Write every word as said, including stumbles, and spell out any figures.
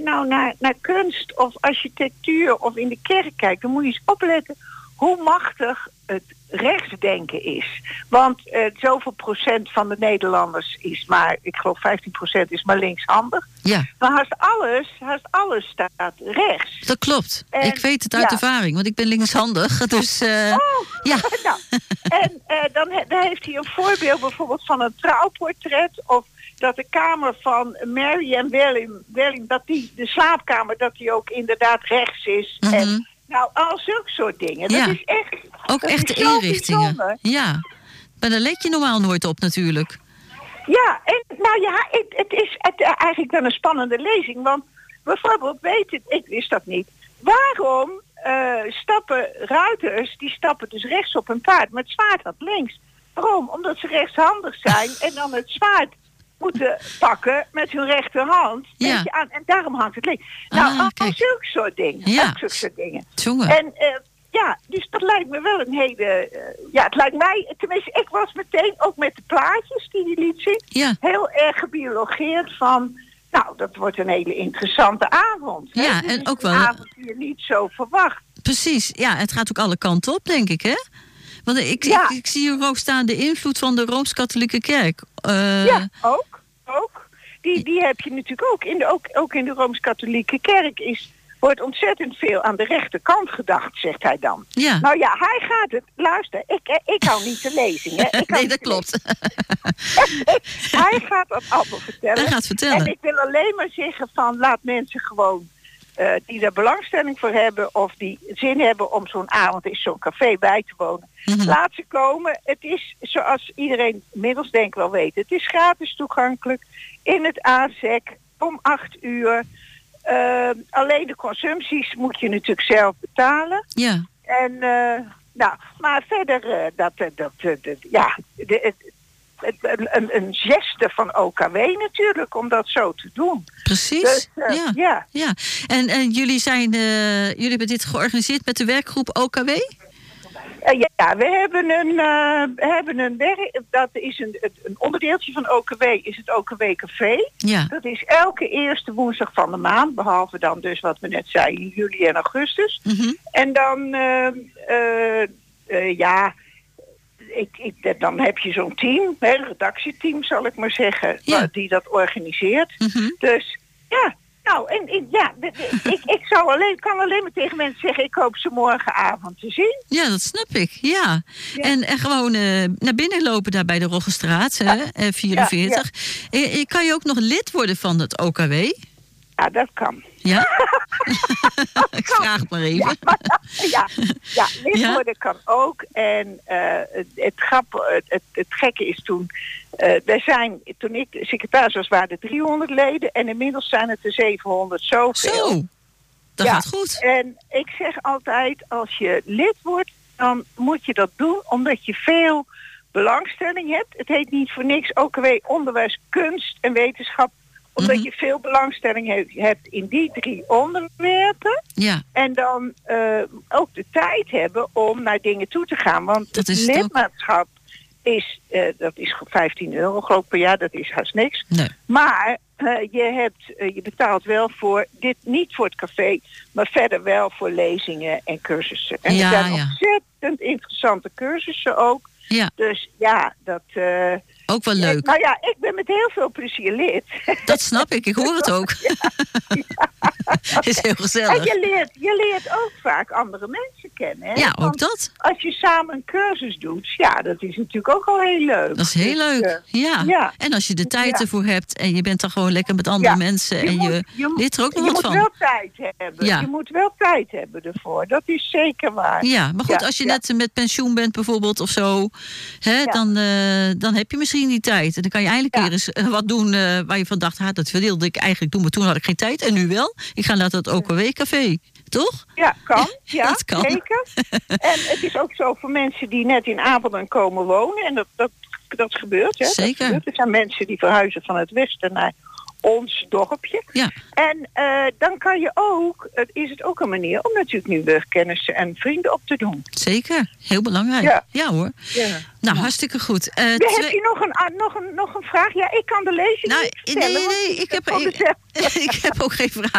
nou naar, naar kunst of architectuur of in de kerk kijkt, dan moet je eens opletten hoe machtig het rechtsdenken is. Want uh, zoveel procent van de Nederlanders is maar, ik geloof vijftien procent is maar linkshandig. Ja. Maar haast alles, haast alles staat rechts. Dat klopt. En, ik weet het uit ja. ervaring, want ik ben linkshandig. Dus, uh, oh, ja. nou, en uh, dan, he, dan heeft hij een voorbeeld bijvoorbeeld van een trouwportret, of dat de kamer van Mary en William, William dat die, de slaapkamer, dat die ook inderdaad rechts is. Mm-hmm. En nou, al zulke soort dingen. Ja. Dat is echt... Ook dat echte is zo inrichtingen. bijzonder. Ja. Maar daar let je normaal nooit op natuurlijk. Ja, en nou ja, het, het is het, eigenlijk dan een spannende lezing. Want bijvoorbeeld, weet het, ik wist dat niet. Waarom uh, stappen ruiters, die stappen dus rechts op een paard, maar het zwaard had links? Waarom? Omdat ze rechtshandig zijn en dan het zwaard moeten pakken met hun rechterhand. Ja. Weet je, aan, en daarom hangt het links. Nou, Ah, al kijk. zulke soort dingen. Ja. Ook zulke soort dingen. Jongen. En uh, ja, dus dat lijkt me wel een hele... Uh, ja, het lijkt mij... Tenminste, ik was meteen, ook met de plaatjes die hij liet zien, Ja. heel erg gebiologeerd van... Nou, dat wordt een hele interessante avond. Hè? Ja, Dit en is ook een wel- avond die je niet zo verwacht. Precies. Ja, het gaat ook alle kanten op, denk ik, hè? Want ik, Ja. ik, ik zie hier ook staan de invloed van de Rooms-Katholieke Kerk. Uh, Ja, ook. ook. Die, die heb je natuurlijk ook. In de, ook, ook in de Rooms-Katholieke Kerk is, wordt ontzettend veel aan de rechterkant gedacht, zegt hij dan. Ja. Nou ja, hij gaat het... Luister, ik, ik hou niet de lezing. Hè. Ik hou Nee, niet dat de klopt. lezing. Hij gaat dat allemaal vertellen. Hij gaat vertellen. En ik wil alleen maar zeggen van, laat mensen gewoon... Uh, die er belangstelling voor hebben of die zin hebben om zo'n avond in zo'n café bij te wonen. Mm-hmm. Laat ze komen. Het is, zoals iedereen inmiddels denk ik wel weet, het is gratis toegankelijk in het A Z E C om acht uur. Uh, alleen de consumpties moet je natuurlijk zelf betalen. Ja. En uh, nou, maar verder, uh, dat, uh, dat, uh, dat, ja, de, het, het, een, een geste van O K W natuurlijk, om dat zo te doen. Precies. Dus, uh, ja. ja. ja. En, en jullie, zijn, uh, jullie hebben dit georganiseerd met de werkgroep O K W? Uh, ja, we hebben een, uh, we hebben een werk, dat is een, een onderdeeltje van O K W, is het O K W Café. Ja. Dat is elke eerste woensdag van de maand, behalve dan dus wat we net zeiden, juli en augustus. Mm-hmm. En dan, uh, uh, uh, ja, ik, ik, dan heb je zo'n team, een redactieteam zal ik maar zeggen, Ja. die dat organiseert. Mm-hmm. Dus ja, nou, en, en ja, de, de, ik, ik zou alleen, kan alleen maar tegen mensen zeggen, ik hoop ze morgenavond te zien. Ja, dat snap ik. Ja. Ja. En, en gewoon uh, naar binnen lopen daar bij de Roggestraat, hè, uh, vierenveertig. Ja, ja. En, kan je ook nog lid worden van het O K W? Ja, dat kan. Ja? Ik vraag het maar even. Ja, maar, ja, ja lid Ja? worden kan ook. En uh, het, het, grap, het, het, het gekke is toen... Uh, wij zijn, toen ik secretaris was, waren er driehonderd leden. En inmiddels zijn het er zevenhonderd zoveel. Zo, dat Ja. gaat goed. En ik zeg altijd, als je lid wordt, dan moet je dat doen omdat je veel belangstelling hebt. Het heet niet voor niks O K W onderwijs, kunst en wetenschap. Omdat Mm-hmm. je veel belangstelling he- hebt in die drie onderwerpen. Ja, En dan uh, ook de tijd hebben om naar dingen toe te gaan. Want Dat het is het ook. lidmaatschap is, uh, dat is vijftien euro geloof ik per jaar. Dat is haast niks. nee. Maar uh, je, hebt, uh, je betaalt wel voor, dit niet voor het café, maar verder wel voor lezingen en cursussen. En Ja, er zijn ja. ontzettend interessante cursussen ook. Ja, Dus ja, dat... Uh, ook wel leuk. nou ja, ik ben met heel veel plezier lid. Dat snap ik, ik hoor het ook. Het is heel En gezellig. je leert, je leert ook vaak andere mensen kennen. Hè? Ja, ook Want dat. als je samen een cursus doet, ja, dat is natuurlijk ook al heel leuk. Dat is heel Dus, leuk. uh, Ja. ja. En als je de tijd Ja. ervoor hebt en je bent dan gewoon lekker met andere Ja. mensen Je en moet- je, je moet- leert er ook nog je wat moet van. wel tijd hebben. Ja. Je moet wel tijd hebben ervoor. Dat is zeker waar. Ja, maar goed, Ja, als je ja. net met pensioen bent bijvoorbeeld of zo, hè, Ja. dan, uh, dan heb je misschien die tijd. En dan kan je eigenlijk Ja. weer eens uh, wat doen uh, waar je van dacht, ah, dat wilde ik eigenlijk doen, maar toen had ik geen tijd. En nu wel. Ik ga naar dat O K W-café, toch? Ja, kan. Ja, Dat kan. zeker. En het is ook zo voor mensen die net in Apeldoorn komen wonen. En dat, dat, dat gebeurt, hè. Dat Zeker. gebeurt. Er zijn mensen die verhuizen van het westen naar ons dorpje. Ja. En uh, dan kan je ook, het is het ook een manier om natuurlijk nieuwe kennissen en vrienden op te doen. Zeker. Heel belangrijk. Ja. Ja, hoor. Ja. Nou, hartstikke goed. Uh, Ja, twee- Heb je nog een, ah, nog, een, nog een vraag? Ja, ik kan de lezing Nou, niet nee, vertellen. nee, want nee, ik heb, vond ik, het echt- ik heb ook geen vraag.